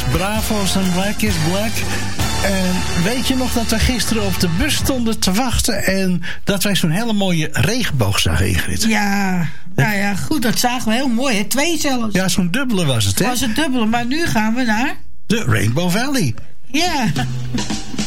Bravos en Black is Black. En weet je nog dat we gisteren op de bus stonden te wachten en dat wij zo'n hele mooie regenboog zagen, Ingrid? Ja, nou ja, goed, dat zagen we heel mooi, hè? 2 zelfs. Ja, zo'n dubbele was het, hè? Was het dubbele, maar nu gaan we naar... de Rainbow Valley. Ja.